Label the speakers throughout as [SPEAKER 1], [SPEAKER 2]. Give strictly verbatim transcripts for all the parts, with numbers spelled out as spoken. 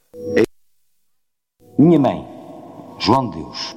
[SPEAKER 1] Minha mãe, João de Deus.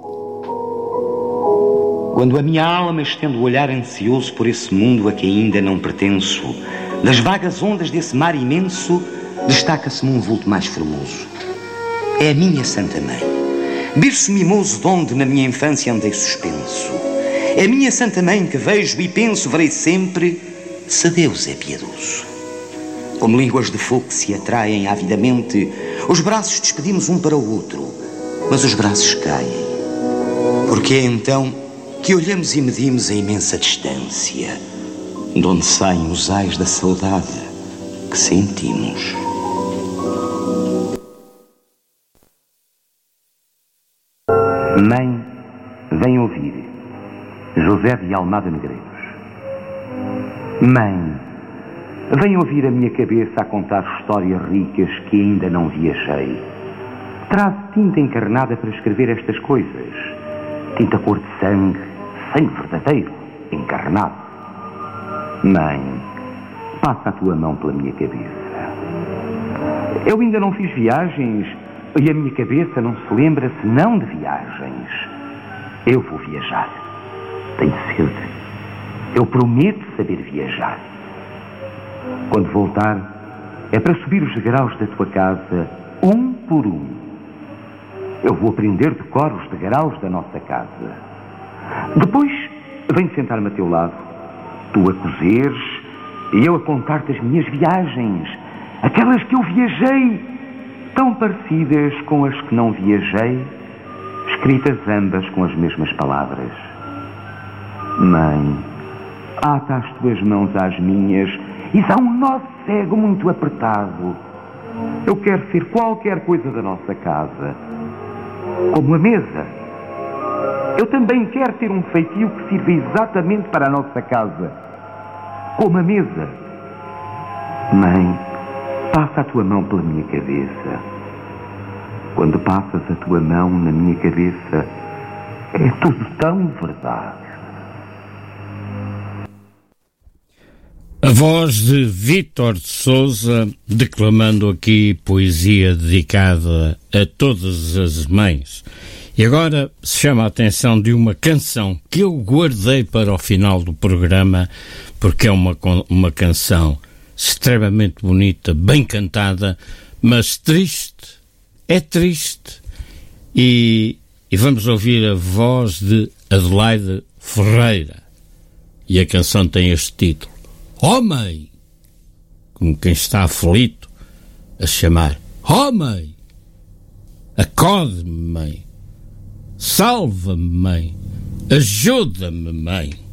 [SPEAKER 1] Quando a minha alma estende o olhar ansioso por esse mundo a que ainda não pertenço, das vagas ondas desse mar imenso, destaca-se-me um vulto mais formoso. É a minha Santa Mãe, berço mimoso de onde na minha infância andei suspenso. É a minha Santa Mãe que vejo e penso, verei sempre, se Deus é piedoso. Como línguas de fogo que se atraem avidamente, os braços despedimos um para o outro, mas os braços caem. Porque é então que olhamos e medimos a imensa distância, de onde saem os ais da saudade que sentimos. Mãe, vem ouvir. José de Almada Negreiros. Mãe, vem ouvir a minha cabeça a contar histórias ricas que ainda não viajei. Traz tinta encarnada para escrever estas coisas. Tinta cor de sangue, sangue verdadeiro, encarnado. Mãe, passa a tua mão pela minha cabeça. Eu ainda não fiz viagens e a minha cabeça não se lembra senão de viagens. Eu vou viajar. Tenho sede. Eu prometo saber viajar. Quando voltar, é para subir os degraus da tua casa, um por um. Eu vou aprender de cor os degraus da nossa casa. Depois, venho sentar-me a teu lado, tu a cozeres e eu a contar-te as minhas viagens, aquelas que eu viajei, tão parecidas com as que não viajei, escritas ambas com as mesmas palavras. Mãe, ata as tuas mãos às minhas e dá um nó cego muito apertado. Eu quero ser qualquer coisa da nossa casa, como a mesa. Eu também quero ter um feitio que sirva exatamente para a nossa casa, como a mesa. Mãe, passa a tua mão pela minha cabeça. Quando passas a tua mão na minha cabeça, é tudo tão verdade.
[SPEAKER 2] A voz de Vítor de Souza, declamando aqui poesia dedicada a todas as mães. E agora se chama a atenção de uma canção que eu guardei para o final do programa, porque é uma, uma canção extremamente bonita, bem cantada, mas triste, é triste. E, e vamos ouvir a voz de Adelaide Ferreira. E a canção tem este título: Homem! Como quem está aflito a chamar: Homem! Acode-me, mãe! Salva-me, mãe! Ajuda-me, mãe!